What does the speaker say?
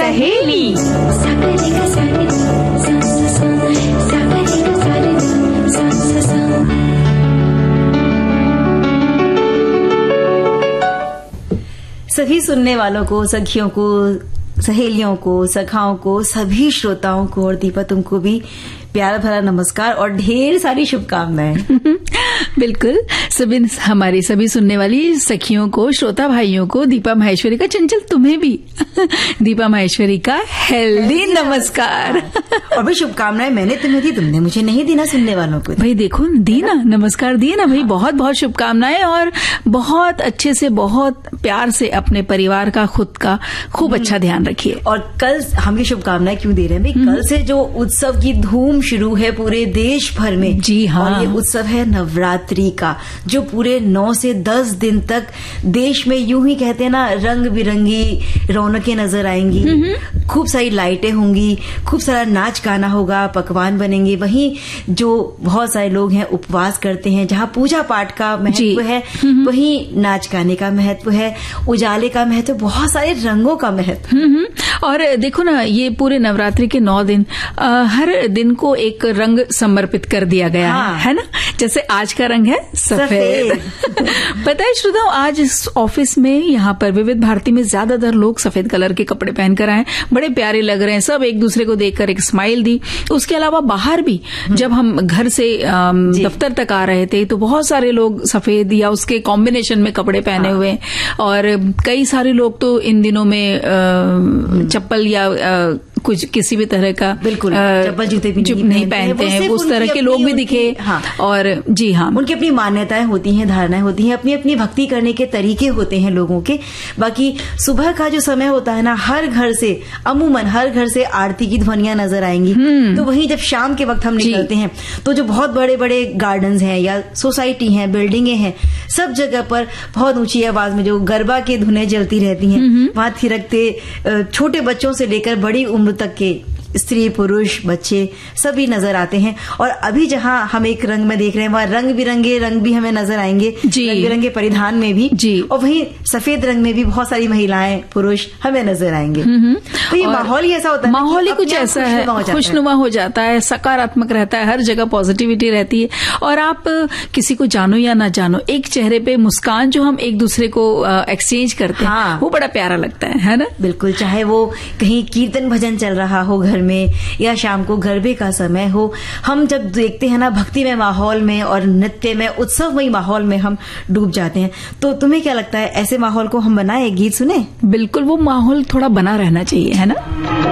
सहेली। सभी सुनने वालों को, सखियों को, सहेलियों को, सखाओं को, सभी श्रोताओं को और दीपा तुमको भी प्यारा भरा नमस्कार और ढेर सारी शुभकामनाएं। बिल्कुल, हमारी सभी सुनने वाली सखियों को, श्रोता भाइयों को दीपा माहेश्वरी का, चंचल तुम्हें भी दीपा माहेश्वरी का हेल्दी नमस्कार और भी शुभकामनाएं। मैंने तुम्हें दी, तुमने मुझे नहीं दी ना सुनने वालों को। भाई देखो, दी ना, नमस्कार दिए ना भाई। बहुत बहुत शुभकामनाएं और बहुत अच्छे से, बहुत प्यार से अपने परिवार का, खुद का खूब अच्छा ध्यान रखिए। और कल हम ये शुभकामनाएं क्यों दे रहे हैं भाई? कल से जो उत्सव की धूम शुरू है पूरे देश भर में। जी हाँ। और ये उत्सव है नवरात्रि का, जो पूरे 9 से 10 दिन तक देश में यूं ही कहते हैं ना, रंग बिरंगी रौनकें नजर आएंगी। खूब सारी लाइटें होंगी, खूब सारा नाच गाना होगा, पकवान बनेंगे। वहीं जो बहुत सारे लोग हैं उपवास करते हैं, जहाँ पूजा पाठ का महत्व है, वहीं नाच गाने का महत्व है, उजाले का महत्व, बहुत सारे रंगों का महत्व। और देखो ना, ये पूरे नवरात्रि के 9 दिन हर दिन को एक रंग समर्पित कर दिया गया है ना? जैसे आज का रंग है सफेद। पता है श्रोताओं, आज ऑफिस में यहाँ पर विविध भारती में ज्यादातर लोग सफेद कलर के कपड़े पहनकर आए, बड़े प्यारे लग रहे हैं। सब एक दूसरे को देखकर एक स्माइल दी। उसके अलावा बाहर भी जब हम घर से दफ्तर तक आ रहे थे तो बहुत सारे लोग सफेद या उसके कॉम्बिनेशन में कपड़े पहने हुए, और कई सारे लोग तो इन दिनों में चप्पल या कुछ किसी भी तरह का बिल्कुल चप्पल जूते भी नहीं पहनते हैं, उस तरह के लोग भी दिखे। हाँ। और जी हाँ, उनकी अपनी मान्यताएं होती हैं, धारणाएं होती हैं, अपनी अपनी भक्ति करने के तरीके होते हैं लोगों के। बाकी सुबह का जो समय होता है ना, हर घर से, अमूमन हर घर से आरती की ध्वनियां नजर आएंगी। तो वहीं जब शाम के वक्त हम निकलते हैं तो जो बहुत बड़े बड़े गार्डन्स हैं या सोसाइटी हैं, बिल्डिंगें हैं, सब जगह पर बहुत ऊंची आवाज में जो गरबा की धुनें जलती रहती हैं। वहां थिरकते छोटे बच्चों से लेकर बड़ी उम्र तक के स्त्री, पुरुष, बच्चे सभी नजर आते हैं। और अभी जहां हम एक रंग में देख रहे हैं, वहां रंग बिरंगे रंग भी हमें नजर आएंगे, रंग बिरंगे परिधान में भी जी। और वहीं सफेद रंग में भी बहुत सारी महिलाएं, पुरुष हमें नजर आएंगे। तो ये माहौल ही ऐसा होता है, माहौल ही कुछ ऐसा है, खुशनुमा हो जाता है, सकारात्मक रहता है, हर जगह पॉजिटिविटी रहती है। और आप किसी को जानो या ना जानो, एक चेहरे पे मुस्कान जो हम एक दूसरे को एक्सचेंज करते हैं, वो बड़ा प्यारा लगता है ना? बिल्कुल, चाहे वो कहीं कीर्तन भजन चल रहा हो घर में या शाम को गरबे का समय हो, हम जब देखते हैं ना भक्तिमय माहौल में और नृत्य में, उत्सवमय माहौल में हम डूब जाते हैं। तो तुम्हें क्या लगता है, ऐसे माहौल को हम बनाए, गीत सुने? बिल्कुल, वो माहौल थोड़ा बना रहना चाहिए, है ना?